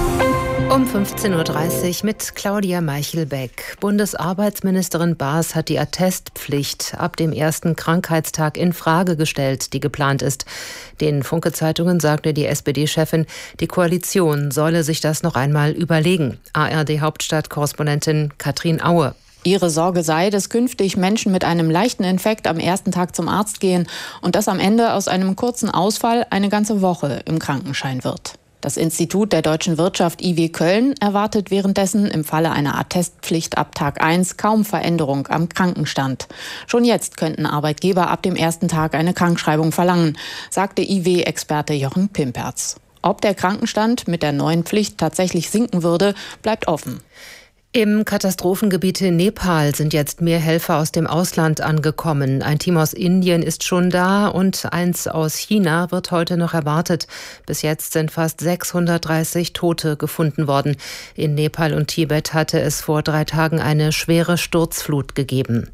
Um fünfzehn Uhr dreißig mit Claudia Meichelbeck. Bundesarbeitsministerin Baas hat die Attestpflicht ab dem ersten Krankheitstag in Frage gestellt, die geplant ist. Den Funke-Zeitungen sagte die S P D-Chefin, die Koalition solle sich das noch einmal überlegen. A R D-Hauptstadt-Korrespondentin Katrin Aue. Ihre Sorge sei, dass künftig Menschen mit einem leichten Infekt am ersten Tag zum Arzt gehen und dass am Ende aus einem kurzen Ausfall eine ganze Woche im Krankenschein wird. Das Institut der deutschen Wirtschaft I W Köln erwartet währenddessen im Falle einer Attestpflicht ab Tag eins kaum Veränderung am Krankenstand. Schon jetzt könnten Arbeitgeber ab dem ersten Tag eine Krankschreibung verlangen, sagte I W-Experte Jochen Pimperz. Ob der Krankenstand mit der neuen Pflicht tatsächlich sinken würde, bleibt offen. Im Katastrophengebiet Nepal sind jetzt mehr Helfer aus dem Ausland angekommen. Ein Team aus Indien ist schon da und eins aus China wird heute noch erwartet. Bis jetzt sind fast sechshundertdreißig Tote gefunden worden. In Nepal und Tibet hatte es vor drei Tagen eine schwere Sturzflut gegeben.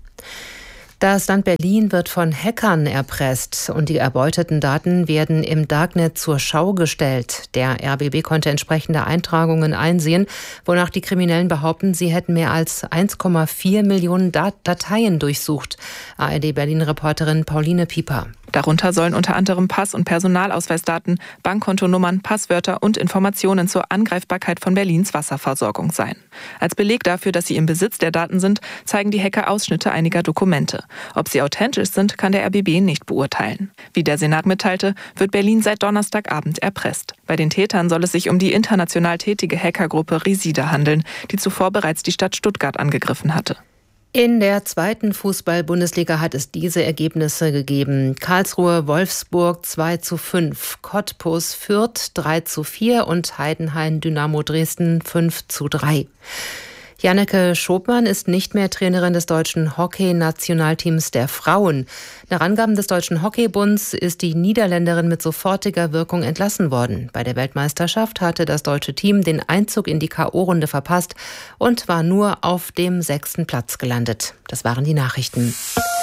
Das Land Berlin wird von Hackern erpresst und die erbeuteten Daten werden im Darknet zur Schau gestellt. Der R B B konnte entsprechende Eintragungen einsehen, wonach die Kriminellen behaupten, sie hätten mehr als eins Komma vier Millionen Dat- Dateien durchsucht. A R D Berlin-Reporterin Pauline Pieper. Darunter sollen unter anderem Pass- und Personalausweisdaten, Bankkontonummern, Passwörter und Informationen zur Angreifbarkeit von Berlins Wasserversorgung sein. Als Beleg dafür, dass sie im Besitz der Daten sind, zeigen die Hacker Ausschnitte einiger Dokumente. Ob sie authentisch sind, kann der R B B nicht beurteilen. Wie der Senat mitteilte, wird Berlin seit Donnerstagabend erpresst. Bei den Tätern soll es sich um die international tätige Hackergruppe Risida handeln, die zuvor bereits die Stadt Stuttgart angegriffen hatte. In der zweiten Fußball-Bundesliga hat es diese Ergebnisse gegeben. Karlsruhe, Wolfsburg zwei zu fünf, Cottbus, Fürth drei zu vier und Heidenheim, Dynamo Dresden fünf zu drei. Janneke Schopmann ist nicht mehr Trainerin des deutschen Hockey-Nationalteams der Frauen. Nach Angaben des Deutschen Hockeybunds ist die Niederländerin mit sofortiger Wirkung entlassen worden. Bei der Weltmeisterschaft hatte das deutsche Team den Einzug in die K O-Runde verpasst und war nur auf dem sechsten Platz gelandet. Das waren die Nachrichten.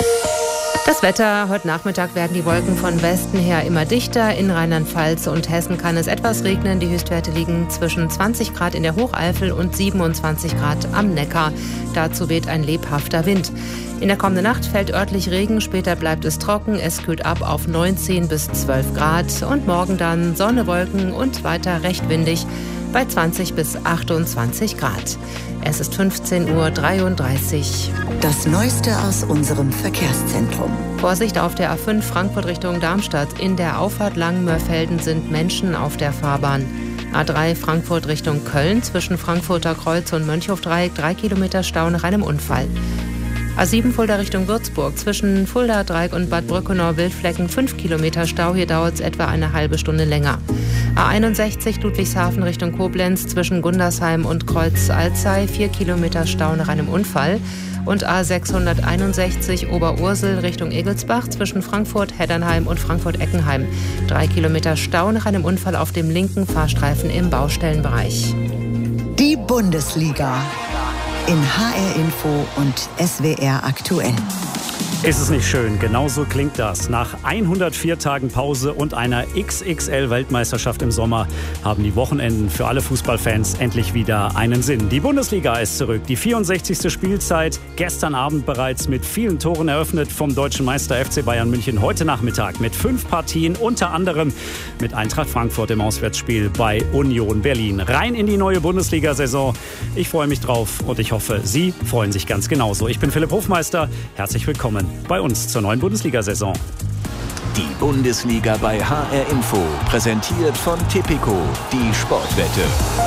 Das Wetter. Heute Nachmittag werden die Wolken von Westen her immer dichter. In Rheinland-Pfalz und Hessen kann es etwas regnen. Die Höchstwerte liegen zwischen zwanzig Grad in der Hocheifel und siebenundzwanzig Grad am Neckar. Dazu weht ein lebhafter Wind. In der kommenden Nacht fällt örtlich Regen, später bleibt es trocken. Es kühlt ab auf neunzehn bis zwölf Grad. Und morgen dann Sonne, Wolken und weiter recht windig bei zwanzig bis achtundzwanzig Grad. Es ist fünfzehn Uhr dreiunddreißig. Das Neueste aus unserem Verkehrszentrum. Vorsicht auf der A fünf Frankfurt Richtung Darmstadt. In der Auffahrt Langenmörfelden sind Menschen auf der Fahrbahn. A drei Frankfurt Richtung Köln zwischen Frankfurter Kreuz und Mönchhofdreieck drei Kilometer Stau nach einem Unfall. A sieben Fulda Richtung Würzburg zwischen Fulda Dreieck und Bad Brückenau Wildflecken fünf Kilometer Stau. Hier dauert es etwa eine halbe Stunde länger. A einundsechzig Ludwigshafen Richtung Koblenz zwischen Gundersheim und Kreuz Alzey vier Kilometer Stau nach einem Unfall. Und A sechshunderteinundsechzig Oberursel Richtung Egelsbach zwischen Frankfurt Heddernheim und Frankfurt-Eckenheim. Drei Kilometer Stau nach einem Unfall auf dem linken Fahrstreifen im Baustellenbereich. Die Bundesliga in H R Info und S W R aktuell. Ist es nicht schön? Genauso klingt das. Nach hundertvier Tagen Pause und einer X X L-Weltmeisterschaft im Sommer haben die Wochenenden für alle Fußballfans endlich wieder einen Sinn. Die Bundesliga ist zurück. Die vierundsechzigste Spielzeit. Gestern Abend bereits mit vielen Toren eröffnet vom deutschen Meister F C Bayern München. Heute Nachmittag mit fünf Partien, unter anderem mit Eintracht Frankfurt im Auswärtsspiel bei Union Berlin. Rein in die neue Bundesliga-Saison. Ich freue mich drauf und ich hoffe, Sie freuen sich ganz genauso. Ich bin Philipp Hofmeister. Herzlich willkommen bei uns zur neuen Bundesliga-Saison. Die Bundesliga bei H R Info, präsentiert von Tipico, die Sportwette.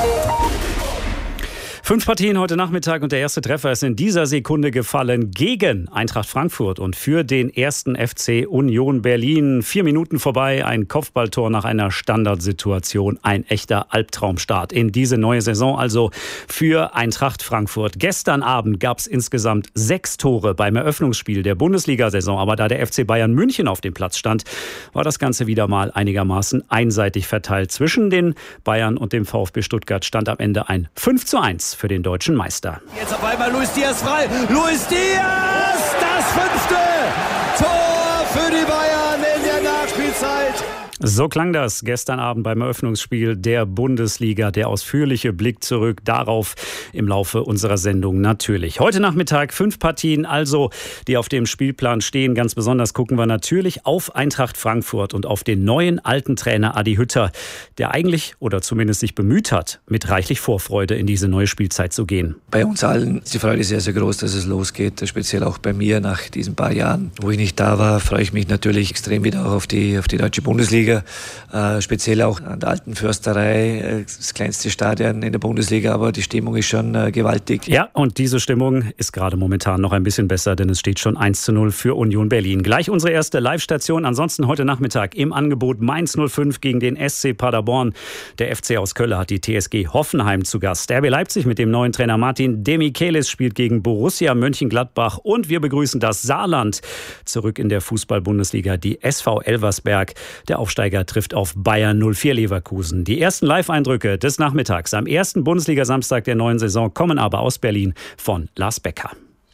Fünf Partien heute Nachmittag und der erste Treffer ist in dieser Sekunde gefallen gegen Eintracht Frankfurt und für den ersten F C Union Berlin. Vier Minuten vorbei, ein Kopfballtor nach einer Standardsituation. Ein echter Albtraumstart in diese neue Saison, also für Eintracht Frankfurt. Gestern Abend gab es insgesamt sechs Tore beim Eröffnungsspiel der Bundesliga-Saison. Aber da der F C Bayern München auf dem Platz stand, war das Ganze wieder mal einigermaßen einseitig verteilt. Zwischen den Bayern und dem VfB Stuttgart stand am Ende ein fünf zu eins für den deutschen Meister. Jetzt auf einmal Luis Diaz frei. Luis Diaz, das fünfte Tor für die Bayern in der Nachspielzeit. So klang das gestern Abend beim Eröffnungsspiel der Bundesliga. Der ausführliche Blick zurück darauf im Laufe unserer Sendung natürlich. Heute Nachmittag fünf Partien, also die auf dem Spielplan stehen. Ganz besonders gucken wir natürlich auf Eintracht Frankfurt und auf den neuen alten Trainer Adi Hütter, der eigentlich oder zumindest sich bemüht hat, mit reichlich Vorfreude in diese neue Spielzeit zu gehen. Bei uns allen ist die Freude sehr, sehr groß, dass es losgeht. Speziell auch bei mir nach diesen paar Jahren, wo ich nicht da war, freue ich mich natürlich extrem wieder auch auf die, auf die deutsche Bundesliga. Äh, speziell auch an der alten Försterei, das kleinste Stadion in der Bundesliga, aber die Stimmung ist schon äh, gewaltig. Ja, und diese Stimmung ist gerade momentan noch ein bisschen besser, denn es steht schon eins zu null für Union Berlin. Gleich unsere erste Live-Station, ansonsten heute Nachmittag im Angebot Mainz null fünf gegen den S C Paderborn. Der F C aus Köln hat die T S G Hoffenheim zu Gast. R B Leipzig mit dem neuen Trainer Martin Demichelis spielt gegen Borussia Mönchengladbach und wir begrüßen das Saarland zurück in der Fußball-Bundesliga. Die S V Elversberg, der Aufsteiger, trifft auf Bayern null vier Leverkusen. Die ersten Live-Eindrücke des Nachmittags am ersten Bundesliga-Samstag der neuen Saison kommen aber aus Berlin von Lars Becker.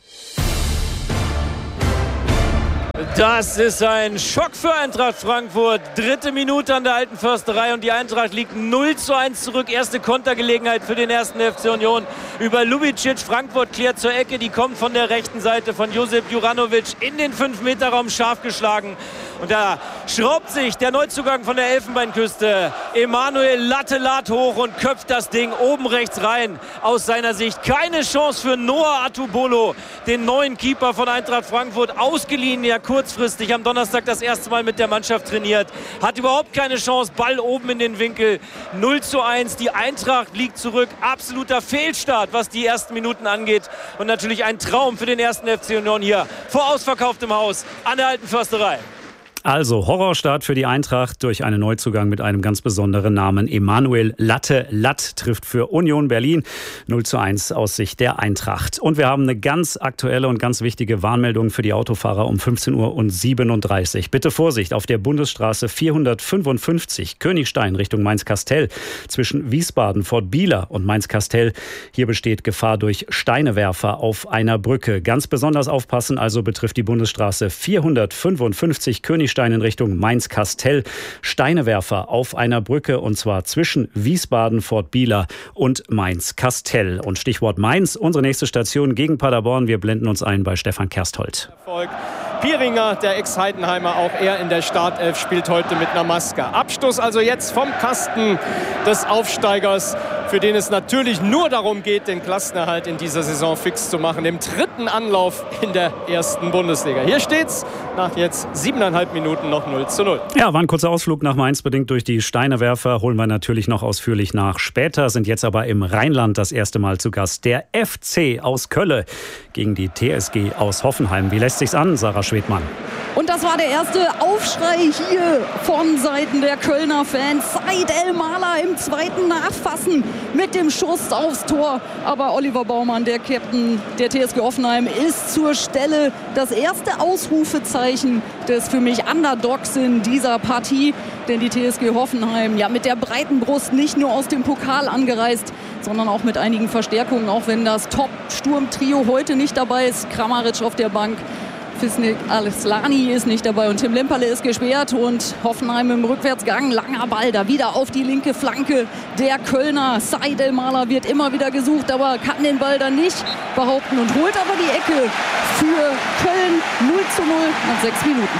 Das ist ein Schock für Eintracht Frankfurt. Dritte Minute an der alten Försterei und die Eintracht liegt null zu eins zurück. Erste Kontergelegenheit für den ersten F C Union über Lubicic. Frankfurt klärt zur Ecke, die kommt von der rechten Seite von Josip Juranovic in den fünf Meter Raum, scharf geschlagen. Und da schraubt sich der Neuzugang von der Elfenbeinküste, Emanuel Lattelat, hoch und köpft das Ding oben rechts rein. Aus seiner Sicht keine Chance für Noah Atubolo, den neuen Keeper von Eintracht Frankfurt, ausgeliehen, ja kurzfristig am Donnerstag das erste Mal mit der Mannschaft trainiert. Hat überhaupt keine Chance, Ball oben in den Winkel. null zu eins, die Eintracht liegt zurück. Absoluter Fehlstart, was die ersten Minuten angeht. Und natürlich ein Traum für den ersten F C Union hier vor ausverkauftem Haus an der alten Försterei. Also Horrorstart für die Eintracht durch einen Neuzugang mit einem ganz besonderen Namen. Emanuel Lattelat trifft für Union Berlin. null zu eins aus Sicht der Eintracht. Und wir haben eine ganz aktuelle und ganz wichtige Warnmeldung für die Autofahrer um fünfzehn Uhr siebenunddreißig. Bitte Vorsicht auf der Bundesstraße vierhundertfünfundfünfzig Königstein Richtung Mainz-Kastel zwischen Wiesbaden, Fort Bieler und Mainz-Kastel. Hier besteht Gefahr durch Steinewerfer auf einer Brücke. Ganz besonders aufpassen also betrifft die Bundesstraße vierhundertfünfundfünfzig Königstein in Richtung Mainz-Kastel. Steinewerfer auf einer Brücke und zwar zwischen Wiesbaden, Fort Bieler und Mainz-Kastel. Und Stichwort Mainz, unsere nächste Station gegen Paderborn. Wir blenden uns ein bei Stefan Kersthold. Erfolg. Pieringer, der Ex-Heidenheimer, auch er in der Startelf, spielt heute mit einer Maske. Abstoß also jetzt vom Kasten des Aufsteigers, für den es natürlich nur darum geht, den Klassenerhalt in dieser Saison fix zu machen. Im dritten Anlauf in der ersten Bundesliga. Hier steht's nach jetzt siebeneinhalb Minuten noch null zu null. Ja, war ein kurzer Ausflug nach Mainz, bedingt durch die Steinewerfer. Holen wir natürlich noch ausführlich nach. Später sind jetzt aber im Rheinland das erste Mal zu Gast. Der F C aus Kölle gegen die T S G aus Hoffenheim. Wie lässt sich's an, Sarah Schwedmann? Und das war der erste Aufschrei hier von Seiten der Kölner Fans. Said El-Mahler im zweiten Nachfassen mit dem Schuss aufs Tor. Aber Oliver Baumann, der Captain der T S G Hoffenheim, ist zur Stelle. Das erste Ausrufezeichen des für mich Underdogs in dieser Partie. Denn die T S G Hoffenheim, ja, mit der breiten Brust nicht nur aus dem Pokal angereist, sondern auch mit einigen Verstärkungen. Auch wenn das Top-Sturm-Trio heute nicht dabei ist. Kramaric auf der Bank. Fisnik Al-Slani ist nicht dabei und Tim Lemperle ist gesperrt und Hoffenheim im Rückwärtsgang. Langer Ball da wieder auf die linke Flanke der Kölner. Said El-Mahler wird immer wieder gesucht, aber kann den Ball dann nicht behaupten und holt aber die Ecke für Köln. null zu null nach sechs Minuten.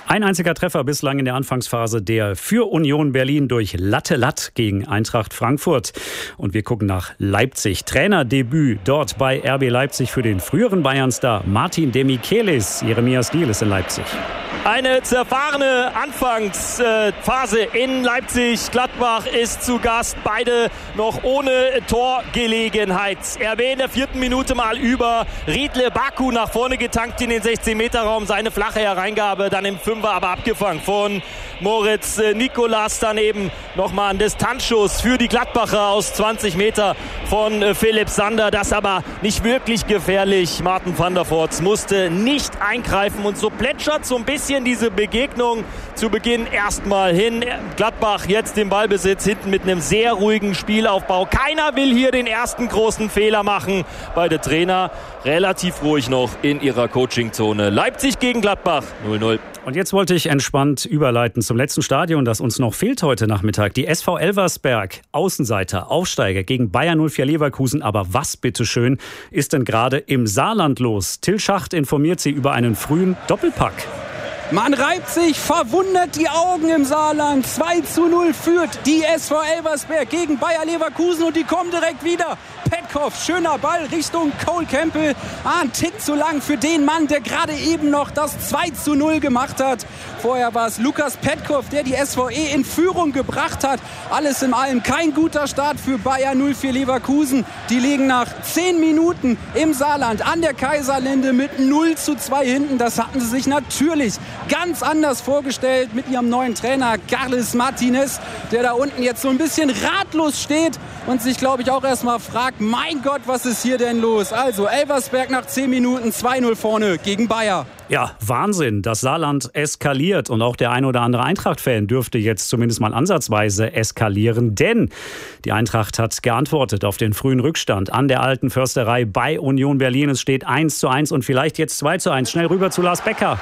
Ein einziger Treffer bislang in der Anfangsphase, der für Union Berlin durch Latte-Latt gegen Eintracht Frankfurt. Und wir gucken nach Leipzig. Trainerdebüt dort bei R B Leipzig für den früheren Bayern-Star Martin Demichelis. Jeremias Diel ist in Leipzig. Eine zerfahrene Anfangsphase in Leipzig. Gladbach ist zu Gast. Beide noch ohne Torgelegenheit. R B in der vierten Minute mal über. Riedle Baku nach vorne getankt in den sechzehn-Meter-Raum. Seine flache Hereingabe dann im Fünfer aber abgefangen von Moritz Nikolas. Daneben nochmal ein Distanzschuss für die Gladbacher aus zwanzig Meter von Philipp Sander. Das aber nicht wirklich gefährlich. Martin van der Voort musste nicht eingreifen und so plätschert so ein bisschen diese Begegnung zu Beginn erstmal hin. Gladbach jetzt im Ballbesitz, hinten mit einem sehr ruhigen Spielaufbau. Keiner will hier den ersten großen Fehler machen. Beide Trainer relativ ruhig noch in ihrer Coachingzone. Leipzig gegen Gladbach null null. Und jetzt wollte ich entspannt überleiten zum letzten Stadion, das uns noch fehlt heute Nachmittag. Die S V Elversberg, Außenseiter, Aufsteiger gegen Bayer null vier Leverkusen. Aber was bitteschön ist denn gerade im Saarland los? Till Schacht informiert Sie über einen frühen Doppelpack. Man reibt sich verwundert die Augen im Saarland. zwei zu null führt die S V Elversberg gegen Bayer Leverkusen und die kommen direkt wieder. Petkoff, schöner Ball Richtung Cole Campbell. Ah, ein Tick zu lang für den Mann, der gerade eben noch das zwei zu null gemacht hat. Vorher war es Lukas Petkoff, der die S V E in Führung gebracht hat. Alles in allem kein guter Start für Bayer null vier Leverkusen. Die liegen nach zehn Minuten im Saarland an der Kaiserlinde mit null zu zwei hinten. Das hatten sie sich natürlich ganz anders vorgestellt mit ihrem neuen Trainer Carles Martinez, der da unten jetzt so ein bisschen ratlos steht und sich, glaube ich, auch erstmal fragt, mein Gott, was ist hier denn los? Also Elversberg nach zehn Minuten zwei null vorne gegen Bayer. Ja, Wahnsinn. Das Saarland eskaliert und auch der ein oder andere Eintracht-Fan dürfte jetzt zumindest mal ansatzweise eskalieren, denn die Eintracht hat geantwortet auf den frühen Rückstand an der Alten Försterei bei Union Berlin. Es steht eins zu eins und vielleicht jetzt zwei zu eins. Schnell rüber zu Lars Becker.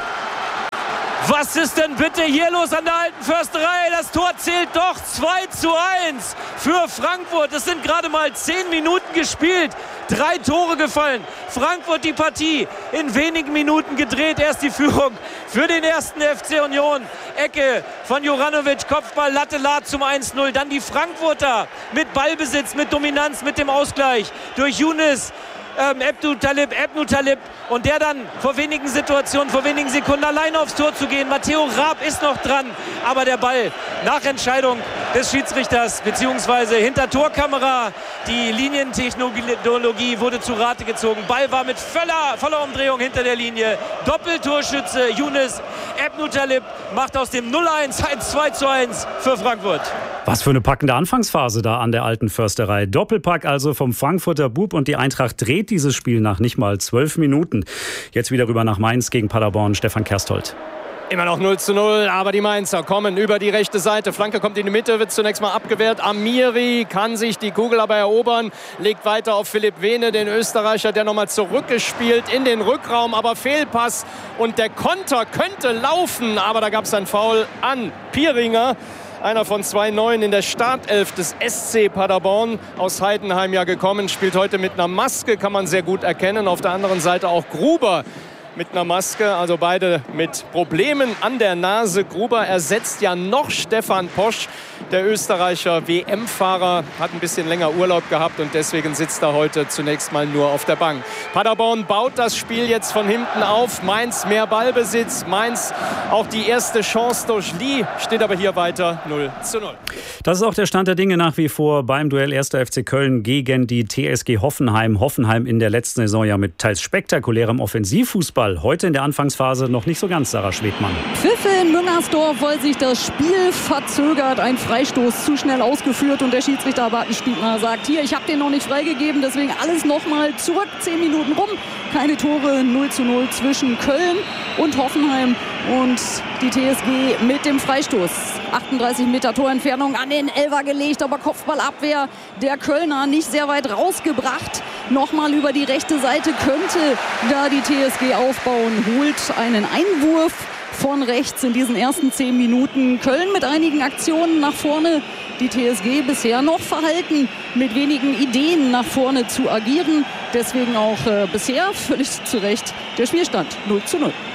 Was ist denn bitte hier los an der Alten Försterei? Das Tor zählt doch zwei zu eins für Frankfurt. Es sind gerade mal zehn Minuten gespielt. Drei Tore gefallen. Frankfurt die Partie in wenigen Minuten gedreht. Erst die Führung für den ersten F C Union. Ecke von Juranovic, Kopfball, Latte-Latt zum eins null. Dann die Frankfurter mit Ballbesitz, mit Dominanz, mit dem Ausgleich durch Younes. Ähm, Ebnu Talib, Ebnu Talib und der dann vor wenigen Situationen, vor wenigen Sekunden alleine aufs Tor zu gehen. Matteo Raab ist noch dran, aber der Ball nach Entscheidung des Schiedsrichters beziehungsweise hinter Torkamera, die Linientechnologie wurde zu Rate gezogen. Ball war mit voller, voller Umdrehung hinter der Linie. Doppeltorschütze Younes. Ebnu Talib macht aus dem null eins ein zwei zu eins für Frankfurt. Was für eine packende Anfangsphase da an der Alten Försterei. Doppelpack also vom Frankfurter Bub und die Eintracht dreht dieses Spiel nach nicht mal zwölf Minuten. Jetzt wieder rüber nach Mainz gegen Paderborn. Stefan Kersthold. Immer noch null zu null, aber die Mainzer kommen über die rechte Seite. Flanke kommt in die Mitte, wird zunächst mal abgewehrt. Amiri kann sich die Kugel aber erobern, legt weiter auf Philipp Wehne, den Österreicher, der nochmal zurückgespielt in den Rückraum, aber Fehlpass und der Konter könnte laufen, aber da gab es ein Foul an Pieringer. Einer von zwei Neuen in der Startelf des S C Paderborn, aus Heidenheim ja gekommen, spielt heute mit einer Maske, kann man sehr gut erkennen. Auf der anderen Seite auch Gruber mit einer Maske, also beide mit Problemen an der Nase. Gruber ersetzt ja noch Stefan Posch. Der Österreicher W M-Fahrer hat ein bisschen länger Urlaub gehabt und deswegen sitzt er heute zunächst mal nur auf der Bank. Paderborn baut das Spiel jetzt von hinten auf. Mainz mehr Ballbesitz. Mainz auch die erste Chance durch Lee, steht aber hier weiter null zu null. Das ist auch der Stand der Dinge nach wie vor beim Duell erster F C Köln gegen die T S G Hoffenheim. Hoffenheim in der letzten Saison ja mit teils spektakulärem Offensivfußball. Heute in der Anfangsphase noch nicht so ganz, Sarah Schwedmann. Pfiffe in Müngersdorf, weil sich das Spiel verzögert. Ein Freistoß zu schnell ausgeführt und der Schiedsrichter Bartenstiegner sagt, hier, ich habe den noch nicht freigegeben, deswegen alles nochmal zurück. Zehn Minuten rum, keine Tore, null zu null zwischen Köln und Hoffenheim und die T S G mit dem Freistoß. achtunddreißig Meter Torentfernung an den Elfer gelegt, aber Kopfballabwehr der Kölner nicht sehr weit rausgebracht. Nochmal über die rechte Seite könnte da die T S G aufbauen, holt einen Einwurf von rechts in diesen ersten zehn Minuten. Köln mit einigen Aktionen nach vorne. Die T S G bisher noch verhalten, mit wenigen Ideen nach vorne zu agieren. Deswegen auch äh, bisher völlig zu Recht der Spielstand null zu null.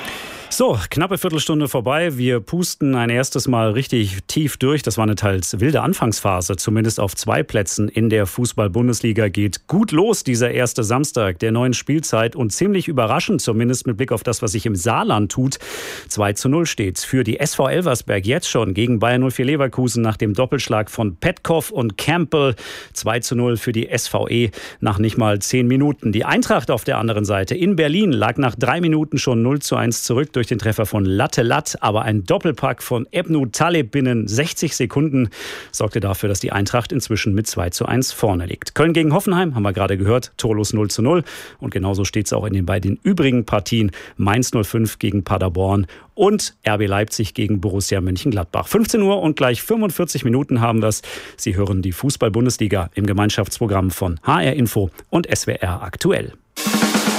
So, knappe Viertelstunde vorbei. Wir pusten ein erstes Mal richtig tief durch. Das war eine teils wilde Anfangsphase, zumindest auf zwei Plätzen in der Fußball-Bundesliga. Geht gut los, dieser erste Samstag der neuen Spielzeit und ziemlich überraschend, zumindest mit Blick auf das, was sich im Saarland tut. zwei zu null steht's für die S V Elversberg jetzt schon gegen Bayer null vier Leverkusen nach dem Doppelschlag von Petkov und Campbell. zwei zu null für die S V E nach nicht mal zehn Minuten. Die Eintracht auf der anderen Seite in Berlin lag nach drei Minuten schon null zu eins zurück durch den Treffer von Latte Latt, aber ein Doppelpack von Ebnu Taleb binnen sechzig Sekunden sorgte dafür, dass die Eintracht inzwischen mit zwei zu eins vorne liegt. Köln gegen Hoffenheim, haben wir gerade gehört, torlos null zu null und genauso steht es auch in den beiden übrigen Partien. Mainz null fünf gegen Paderborn und R B Leipzig gegen Borussia Mönchengladbach. fünfzehn Uhr und gleich fünfundvierzig Minuten haben wir es. Sie hören die Fußball-Bundesliga im Gemeinschaftsprogramm von H R Info und S W R aktuell.